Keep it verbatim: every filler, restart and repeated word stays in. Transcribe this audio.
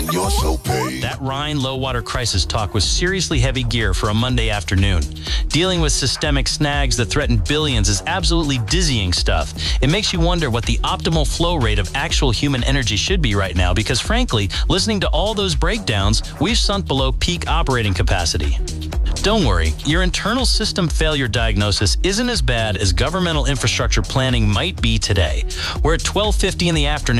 you're so paid. That Rhine low water crisis talk was seriously heavy gear for a Monday afternoon. Dealing with systemic snags that threaten billions is absolutely dizzying stuff. It makes you wonder what the optimal flow rate of actual human energy should be right now because, frankly, listening to all those breakdowns, we've sunk below peak operating capacity. Don't worry, your internal system failure diagnosis isn't as bad as governmental infrastructure planning might be today. We're at twelve fifty in the afternoon.